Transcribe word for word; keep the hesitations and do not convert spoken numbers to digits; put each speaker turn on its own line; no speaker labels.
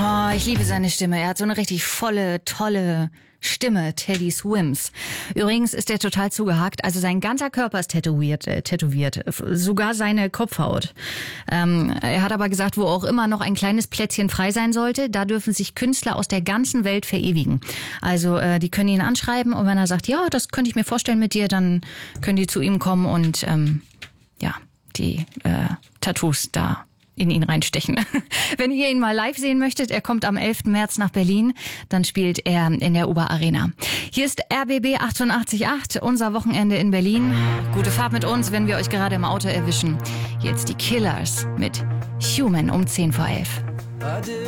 Oh, ich liebe seine Stimme. Er hat so eine richtig volle, tolle Stimme, Teddy Swims. Übrigens ist er total zugehackt. Also sein ganzer Körper ist tätowiert, äh, tätowiert. Sogar seine Kopfhaut. Ähm, er hat aber gesagt, wo auch immer noch ein kleines Plätzchen frei sein sollte, da dürfen sich Künstler aus der ganzen Welt verewigen. Also äh, die können ihn anschreiben und wenn er sagt, ja, das könnte ich mir vorstellen mit dir, dann können die zu ihm kommen und ähm, ja, die äh, Tattoos da in ihn reinstechen. Wenn ihr ihn mal live sehen möchtet, er kommt am elften März nach Berlin, dann spielt er in der Uber Arena. Hier ist R B B achtundachtzig Komma acht, unser Wochenende in Berlin. Gute Fahrt mit uns, wenn wir euch gerade im Auto erwischen. Jetzt die Killers mit Human um zehn vor elf.